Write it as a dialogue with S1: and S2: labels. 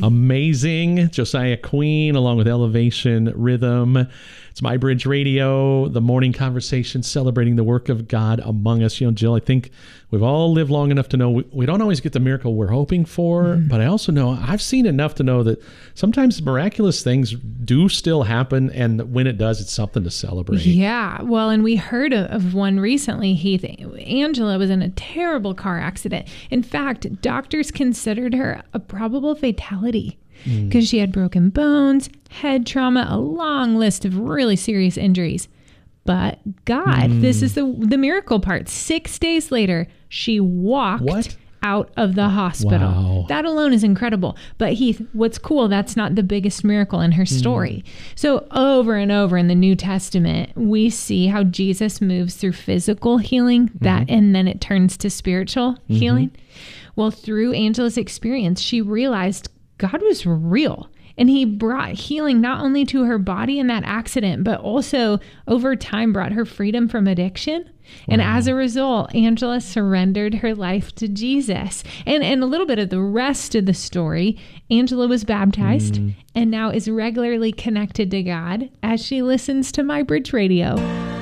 S1: Amazing. Josiah Queen, along with Elevation Rhythm. It's My Bridge Radio, the morning conversation celebrating the work of God among us. Jill, I think we've all lived long enough to know we don't always get the miracle we're hoping for, but I also know I've seen enough to know that sometimes miraculous things do still happen, and when it does, it's something to celebrate.
S2: Yeah, well, and we heard of one recently, Heath. Angela was in a terrible car accident. In fact, doctors considered her a probable fatality because she had broken bones, head trauma, a long list of really serious injuries. But God, this is the miracle part. 6 days later, she walked out of the hospital.
S1: Wow.
S2: That alone is incredible. But Heath, what's cool, that's not the biggest miracle in her story. So over and over in the New Testament, we see how Jesus moves through physical healing, and then it turns to spiritual healing. Well, through Angela's experience, she realized God was real. And he brought healing not only to her body in that accident, but also over time brought her freedom from addiction. And as a result, Angela surrendered her life to Jesus. And a little bit of the rest of the story, Angela was baptized and now is regularly connected to God as she listens to My Bridge Radio.